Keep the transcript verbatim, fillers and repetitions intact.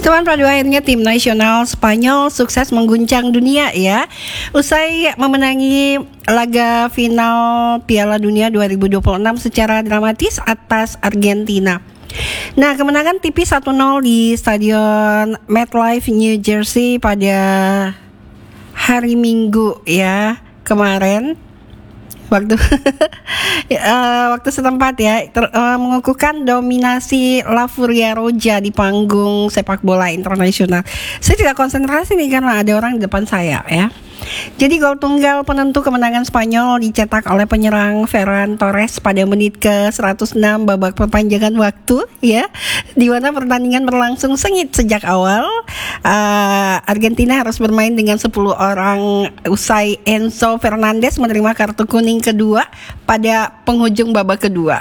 Teman pada akhirnya tim nasional Spanyol sukses mengguncang dunia ya. Usai memenangi laga final Piala Dunia dua ribu dua puluh enam secara dramatis atas Argentina. Nah, kemenangan tipis satu nol di Stadion MetLife New Jersey pada hari Minggu ya kemarin. Waktu uh, waktu setempat ya ter, uh, mengukuhkan dominasi La Furia Roja di panggung sepak bola internasional. Saya tidak konsentrasi nih karena ada orang di depan saya ya. Jadi gol tunggal penentu kemenangan Spanyol dicetak oleh penyerang Ferran Torres pada menit ke seratus enam babak perpanjangan waktu ya, di mana pertandingan berlangsung sengit sejak awal. uh, Argentina harus bermain dengan sepuluh orang usai Enzo Fernandez menerima kartu kuning kedua pada penghujung babak kedua.